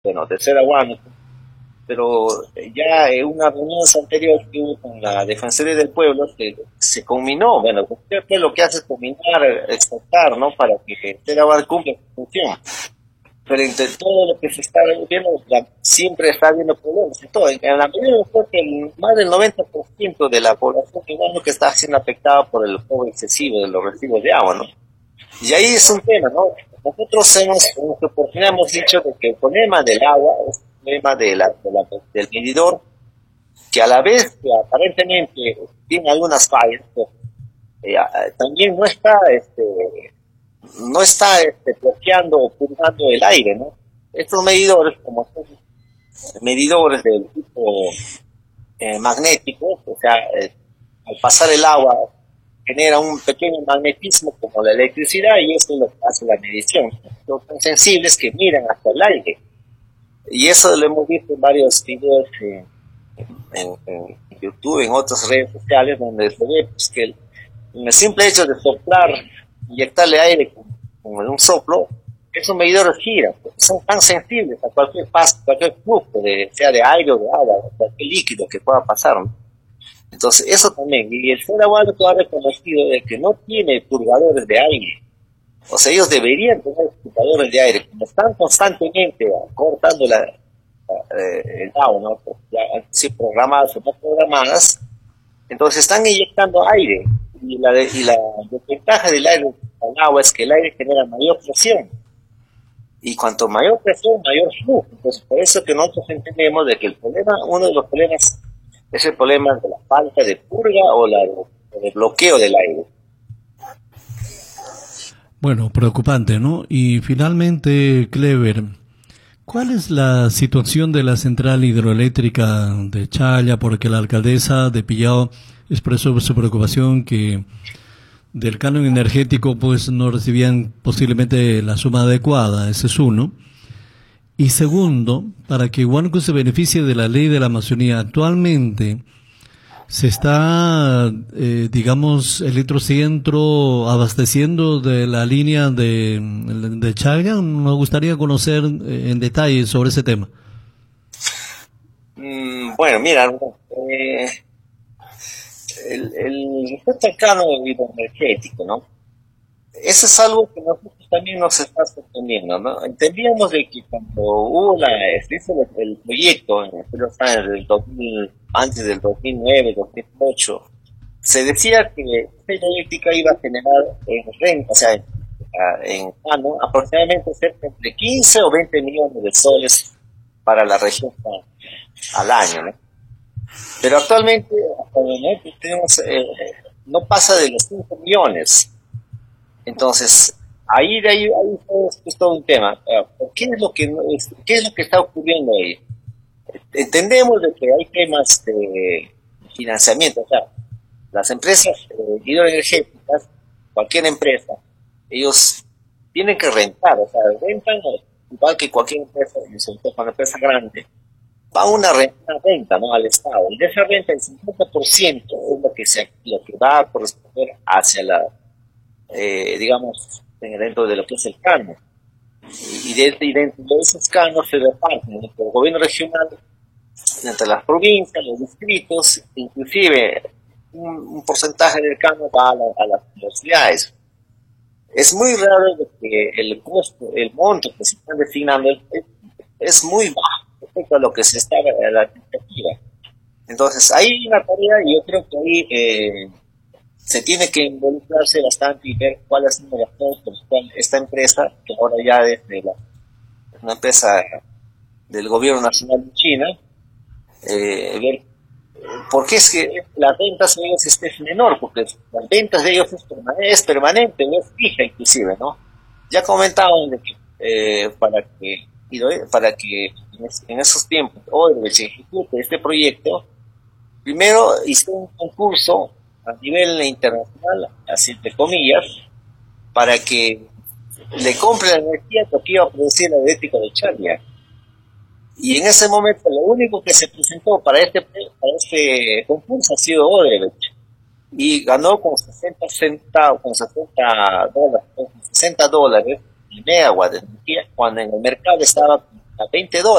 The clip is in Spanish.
bueno, de ser aguano, pero ya en una reunión anterior que hubo con la Defensoría del Pueblo se combinó, bueno, usted lo que hace es combinar, exportar, ¿no? Para que Teraguar cumpla su función. Pero entre todo lo que se está viendo, siempre está habiendo problemas. En todo, en la medida creo que más del 90% de la población peruana que está siendo afectada por el cobro excesivo de los residuos de agua, ¿no? Y ahí es un tema, ¿no? Nosotros en nuestra oportunidad hemos dicho de que el problema del agua es el problema del medidor, que a la vez que aparentemente tiene algunas fallas, pues, también no está bloqueando o purgando el aire, ¿no? Estos medidores, como son medidores del tipo magnético, o sea, al pasar el agua genera un pequeño magnetismo como la electricidad y eso es lo que hace la medición. Son sensibles que miran hasta el aire. Y eso lo hemos visto en varios videos en YouTube, en otras redes sociales, donde se ve pues, que el simple hecho de soplar, inyectarle aire con un soplo, esos medidores giran, porque son tan sensibles a cualquier paso, cualquier flujo, sea de aire o de agua, cualquier líquido que pueda pasar, ¿no? Entonces, eso también, y el ser aguado ha reconocido de que no tiene purgadores de aire. O sea, ellos deberían tener purgadores de aire, como están constantemente cortando el agua, ¿no? Ya, si programadas o no programadas, entonces están inyectando aire. Y la desventaja del aire al agua es que el aire genera mayor presión. Y cuanto mayor presión, mayor flujo. Entonces, por eso que nosotros entendemos de que el problema, uno de los problemas, es el problema de la falta de purga o de bloqueo del aire. Bueno, preocupante, ¿no? Y finalmente, Clever, ¿cuál es la situación de la central hidroeléctrica de Challa? Porque la alcaldesa de Pillao expresó su preocupación que del canon energético pues no recibían posiblemente la suma adecuada, ese es uno. Y segundo, para que Huánuco se beneficie de la ley de la Amazonía, actualmente se está, digamos, Electrocentro abasteciendo de la línea de Challa. Nos gustaría conocer en detalle sobre ese tema. Bueno, mira, respecto al canon hidroenergético, ¿no? Eso es algo que nosotros también nos está sorprendiendo, ¿no? Entendíamos de que cuando hubo se hizo el proyecto en los años antes del 2009, 2008, se decía que la eléctrica iba a generar en renta, o sea, en ano, aproximadamente cerca de 15 o 20 millones de soles para la región al año, ¿no? Pero actualmente, hasta el momento, no pasa de los 5 millones. Entonces, ahí es todo un tema. ¿Qué es lo que está ocurriendo ahí? Entendemos de que hay temas de financiamiento, o sea, las empresas hidroenergéticas, cualquier empresa, ellos tienen que rentar, o sea, rentan igual que cualquier empresa, sobre todo una empresa grande, va una renta, ¿no? Al Estado, y de esa renta el 50% es lo que va a corresponder hacia digamos, dentro de lo que es el canon. Y dentro de esos canos se reparten entre el gobierno regional, entre las provincias, los distritos, inclusive un porcentaje del canon va a las universidades. Es muy raro de que el costo, el monto que se están designando es muy bajo respecto a lo que se está a la expectativa. Entonces, hay una tarea y yo creo que ahí se tiene que involucrarse bastante y ver cuáles son las razones por las cuales esta empresa, que ahora ya es una empresa del gobierno nacional de China, ver por qué es que las ventas de ellos es menor, porque las ventas de ellos es permanente, no es fija inclusive, ¿no? Ya comentaban de que para que en esos tiempos Odebrecht se ejecute este proyecto, primero hizo un concurso a nivel internacional, así entre comillas, para que le compre la energía que iba a producir la eléctrica de Chania. Y en ese momento lo único que se presentó para este concurso ha sido Odebrecht. Y ganó con 60 centavos, con $60 el megawatt de energía, cuando en el mercado estaba $20.